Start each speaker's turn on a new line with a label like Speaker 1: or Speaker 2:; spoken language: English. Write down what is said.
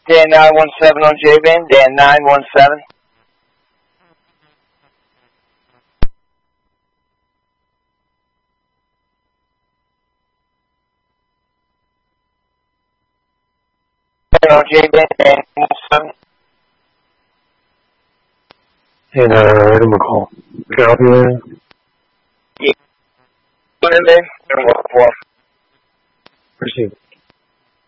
Speaker 1: Dan 917 on J-Band. Dan 917. On J-Band. Dan 917.
Speaker 2: Hey, Adam McCall. Can I help you with anything?
Speaker 1: Yeah. What is it?
Speaker 2: Appreciate it.